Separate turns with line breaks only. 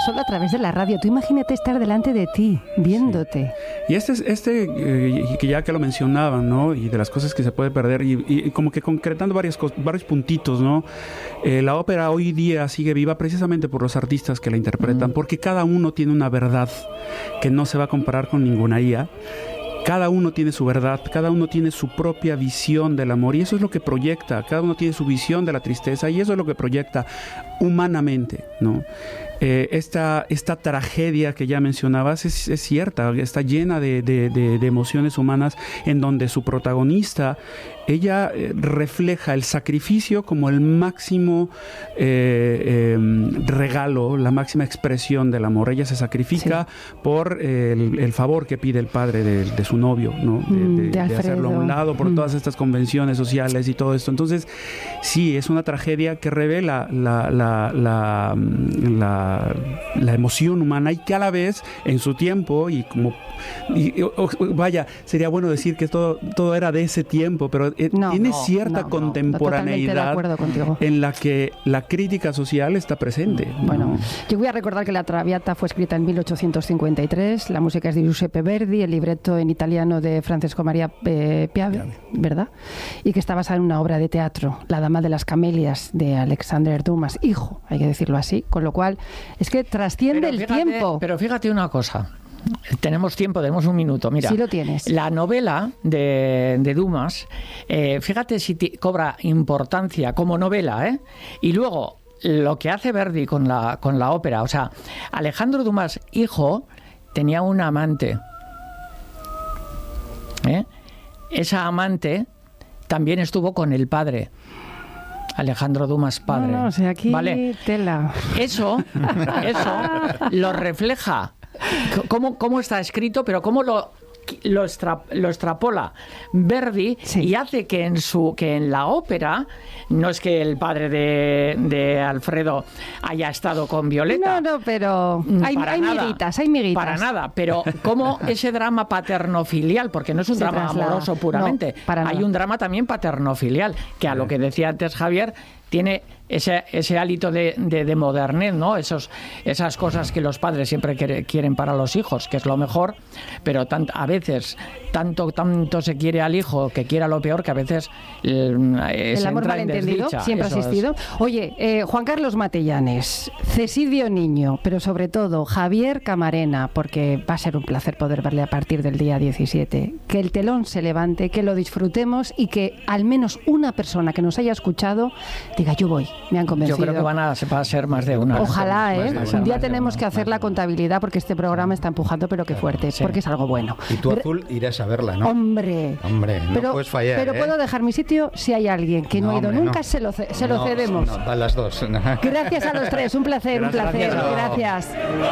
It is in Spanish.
solo a través de la radio. Tú imagínate estar delante de ti, viéndote.
Sí. Y que ya que lo mencionaban, ¿no? Y de las cosas que se puede perder, y como que concretando varios puntitos, ¿no? La ópera hoy día sigue viva precisamente por los artistas que la interpretan, porque cada uno tiene una verdad que no se va a comparar con ninguna IA. Cada uno tiene su verdad, cada uno tiene su propia visión del amor, y eso es lo que proyecta. Cada uno tiene su visión de la tristeza, y eso es lo que proyecta humanamente, ¿no? Esta tragedia que ya mencionabas es cierta, está llena de emociones humanas, en donde su protagonista, ella refleja el sacrificio como el máximo regalo, la máxima expresión del amor. Ella se sacrifica por el favor que pide el padre de su novio, ¿no? De hacerlo a un lado por todas estas convenciones sociales y todo esto. Entonces, sí, es una tragedia que revela la emoción humana, y que a la vez, en su tiempo, vaya, sería bueno decir que todo era de ese tiempo, pero tiene cierta contemporaneidad en la que la crítica social está presente.
Bueno, yo voy a recordar que La Traviata fue escrita en 1853, la música es de Giuseppe Verdi, el libreto en italiano de Francesco Maria Piave, ¿verdad? Y que está basada en una obra de teatro, La Dama de las Camelias, de Alexander Dumas, hijo, hay que decirlo así, con lo cual es que trasciende el tiempo.
Pero fíjate una cosa. Tenemos tiempo, tenemos un minuto. Mira,
sí lo tienes.
La novela de Dumas, fíjate si cobra importancia como novela, ¿eh? Y luego lo que hace Verdi con la ópera. O sea, Alejandro Dumas, hijo, tenía una amante. Esa amante también estuvo con el padre. Alejandro Dumas padre.
No, o sea, aquí
¿vale?
Tela.
Eso lo refleja. ¿Cómo está escrito, pero cómo lo extrapola Verdi, y hace que en la ópera, no es que el padre de Alfredo haya estado con Violeta.
No, pero hay miguitas.
Para nada, pero como ese drama paterno-filial, porque no es un drama amoroso puramente, hay un drama también paterno-filial, que a lo que decía antes Javier, tiene ese hálito de modernez, ¿no? Esas cosas que los padres siempre quieren para los hijos, que es lo mejor, pero a veces tanto se quiere al hijo que quiera lo peor, que a veces
el amor malentendido siempre ha existido. Oye, Juan Carlos Matellanes, Cesidio Niño, pero sobre todo Javier Camarena, porque va a ser un placer poder verle a partir del día 17. Que el telón se levante, que lo disfrutemos, y que al menos una persona que nos haya escuchado diga: yo voy, me han convencido.
Yo creo que va a ser más de una.
Ojalá, un día tenemos que hacer la contabilidad, porque este programa está empujando, pero que fuerte, porque es algo bueno.
Y tú, Azul, irás a verla, ¿no?
Hombre,
no puedes fallar.
Pero puedo dejar mi sitio si hay alguien que no ha ido nunca, se lo cedemos.
A las dos.
Gracias a los tres, un placer.
Gracias.